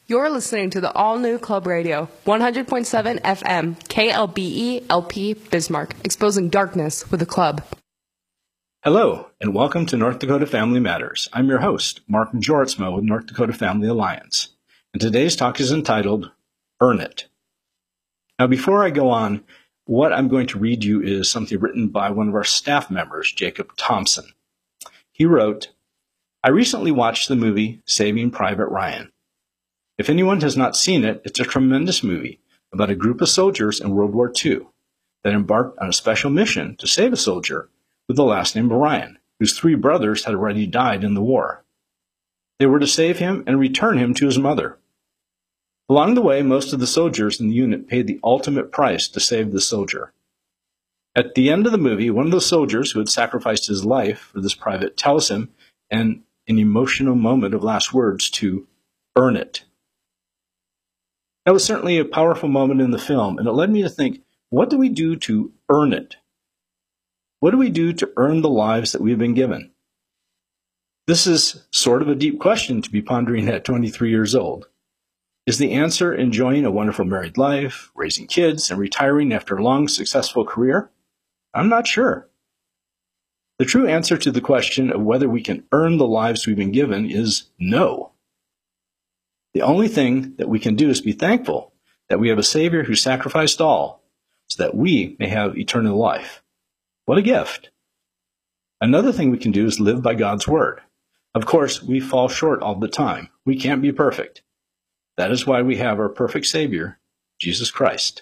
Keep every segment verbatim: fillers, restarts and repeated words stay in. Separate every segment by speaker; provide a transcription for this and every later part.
Speaker 1: You're listening to the all-new Club Radio, one hundred point seven F M, K L B E L P Bismarck, exposing darkness with a club.
Speaker 2: Hello, and welcome to North Dakota Family Matters. I'm your host, Mark Jortsma with North Dakota Family Alliance, and today's talk is entitled, Earn It. Now, before I go on, what I'm going to read you is something written by one of our staff members, Jacob Thompson. He wrote, I recently watched the movie Saving Private Ryan. If anyone has not seen it, it's a tremendous movie about a group of soldiers in World War Two that embarked on a special mission to save a soldier with the last name of Ryan, whose three brothers had already died in the war. They were to save him and return him to his mother. Along the way, most of the soldiers in the unit paid the ultimate price to save the soldier. At the end of the movie, one of the soldiers who had sacrificed his life for this private tells him, in an emotional moment of last words, to earn it. That was certainly a powerful moment in the film, and it led me to think, what do we do to earn it? What do we do to earn the lives that we've been given? This is sort of a deep question to be pondering at twenty-three years old. Is the answer enjoying a wonderful married life, raising kids, and retiring after a long, successful career? I'm not sure. The true answer to the question of whether we can earn the lives we've been given is no. The only thing that we can do is be thankful that we have a Savior who sacrificed all so that we may have eternal life. What a gift. Another thing we can do is live by God's Word. Of course, we fall short all the time. We can't be perfect. That is why we have our perfect Savior, Jesus Christ.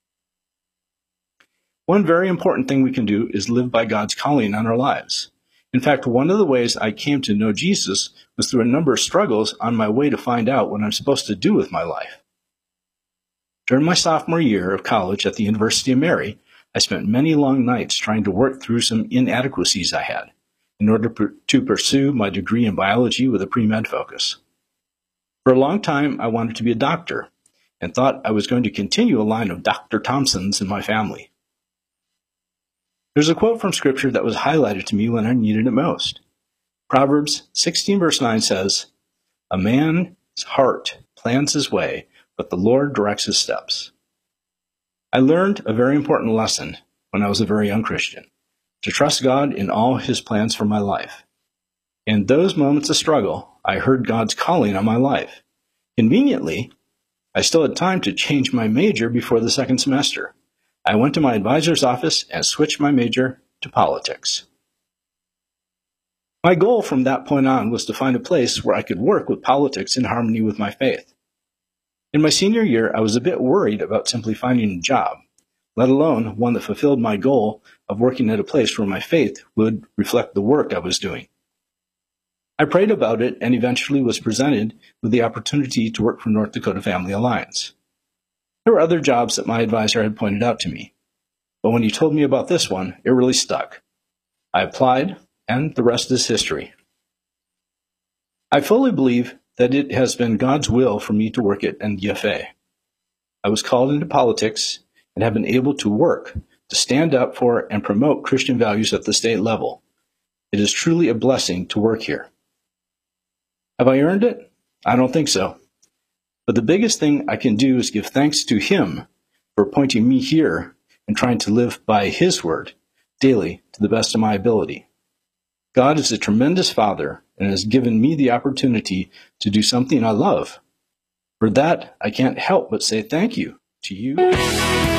Speaker 2: One very important thing we can do is live by God's calling on our lives. In fact, one of the ways I came to know Jesus was through a number of struggles on my way to find out what I'm supposed to do with my life. During my sophomore year of college at the University of Mary, I spent many long nights trying to work through some inadequacies I had in order to pursue my degree in biology with a pre-med focus. For a long time, I wanted to be a doctor and thought I was going to continue a line of Doctor Thompsons in my family. There's a quote from Scripture that was highlighted to me when I needed it most. Proverbs sixteen verse nine says, A man's heart plans his way, but the Lord directs his steps. I learned a very important lesson when I was a very young Christian, to trust God in all his plans for my life. In those moments of struggle, I heard God's calling on my life. Conveniently, I still had time to change my major before the second semester. I went to my advisor's office and switched my major to politics. My goal from that point on was to find a place where I could work with politics in harmony with my faith. In my senior year, I was a bit worried about simply finding a job, let alone one that fulfilled my goal of working at a place where my faith would reflect the work I was doing. I prayed about it and eventually was presented with the opportunity to work for North Dakota Family Alliance. There were other jobs that my advisor had pointed out to me, but when he told me about this one, it really stuck. I applied, and the rest is history. I fully believe that it has been God's will for me to work at N D F A. I was called into politics and have been able to work to stand up for and promote Christian values at the state level. It is truly a blessing to work here. Have I earned it? I don't think so. But the biggest thing I can do is give thanks to Him for appointing me here and trying to live by His word daily to the best of my ability. God is a tremendous Father and has given me the opportunity to do something I love. For that, I can't help but say thank you to you.